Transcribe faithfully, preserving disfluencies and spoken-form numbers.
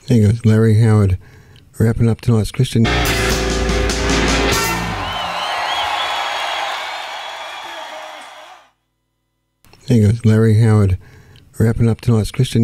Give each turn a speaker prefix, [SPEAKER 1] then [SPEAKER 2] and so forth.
[SPEAKER 1] There goes Larry Howard, wrapping up tonight's Christian. There goes Larry Howard, wrapping up tonight's Christian.